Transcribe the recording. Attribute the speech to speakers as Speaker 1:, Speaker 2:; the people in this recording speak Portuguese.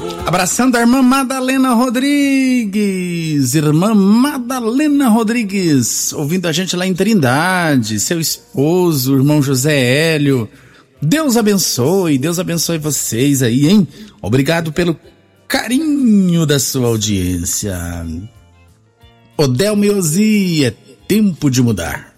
Speaker 1: Abraçando a irmã Madalena Rodrigues, ouvindo a gente lá em Trindade, seu esposo, o irmão José Hélio. Deus abençoe vocês aí, hein? Obrigado pelo carinho da sua audiência. Odel Meuzi, é tempo de mudar.